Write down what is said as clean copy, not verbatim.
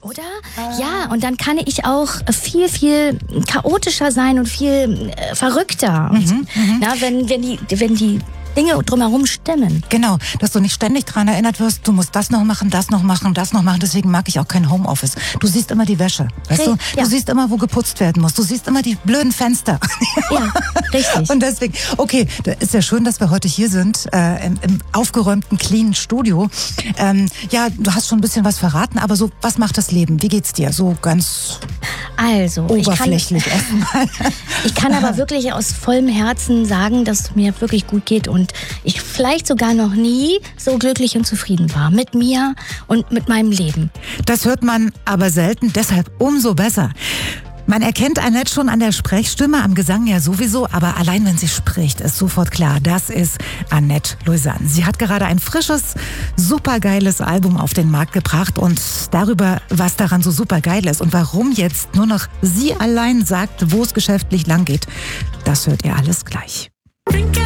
Oder? Ja, und dann kann ich auch viel, viel chaotischer sein und viel verrückter. Wenn die Dinge drumherum stimmen. Genau, dass du nicht ständig daran erinnert wirst, du musst das noch machen, das noch machen, das noch machen. Deswegen mag ich auch kein Homeoffice. Du siehst immer die Wäsche, weißt du? Du siehst immer, wo geputzt werden muss. Du siehst immer die blöden Fenster. Ja, richtig. Und deswegen, okay, ist ja schön, dass wir heute hier sind, im aufgeräumten, cleanen Studio. Ja, du hast schon ein bisschen was verraten, aber so, was macht das Leben? Wie geht's dir? So ganz oberflächlich erstmal. Ich kann aber wirklich aus vollem Herzen sagen, dass es mir wirklich gut geht und ich vielleicht sogar noch nie so glücklich und zufrieden war mit mir und mit meinem Leben. Das hört man aber selten, deshalb umso besser. Man erkennt Annette schon an der Sprechstimme, am Gesang ja sowieso, aber allein wenn sie spricht, ist sofort klar, das ist Annette Lausanne. Sie hat gerade ein frisches, supergeiles Album auf den Markt gebracht und darüber, was daran so supergeil ist und warum jetzt nur noch sie allein sagt, wo es geschäftlich lang geht, das hört ihr alles gleich.